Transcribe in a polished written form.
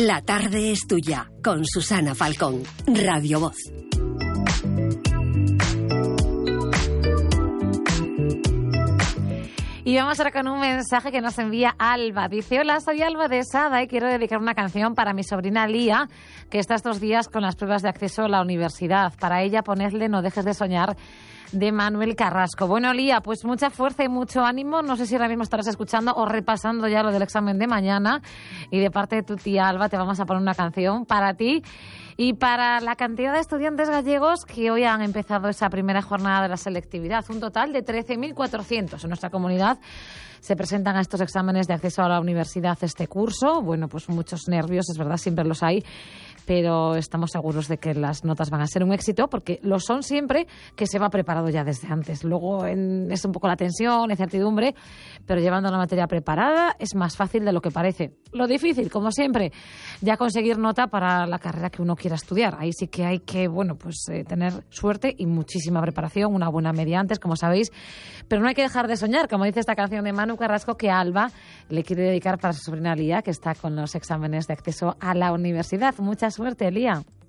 La tarde es tuya, con Susana Falcón, Radio Voz. Y vamos ahora con un mensaje que nos envía Alba. Dice: hola, soy Alba de Sada y quiero dedicar una canción para mi sobrina Lía, que está estos días con las pruebas de acceso a la universidad. Para ella, ponedle No dejes de soñar, de Manuel Carrasco. Bueno, Lía, pues mucha fuerza y mucho ánimo. No sé si ahora mismo estarás escuchando o repasando ya lo del examen de mañana. Y de parte de tu tía Alba te vamos a poner una canción para ti y para la cantidad de estudiantes gallegos que hoy han empezado esa primera jornada de la selectividad. Un total de 13.400 en nuestra comunidad se presentan a estos exámenes de acceso a la universidad este curso. Bueno, pues muchos nervios, es verdad, siempre los hay, pero estamos seguros de que las notas van a ser un éxito, porque lo son siempre que se va preparado ya desde antes. Luego es un poco la tensión, la incertidumbre, pero llevando la materia preparada es más fácil de lo que parece. Lo difícil, como siempre, ya conseguir nota para la carrera que uno quiera estudiar. Ahí sí que hay que, tener suerte y muchísima preparación, una buena media antes, como sabéis, pero no hay que dejar de soñar, como dice esta canción de Manu Carrasco, que Alba le quiere dedicar para su sobrina Lía, que está con los exámenes de acceso a la universidad. Mucha suerte, Lía.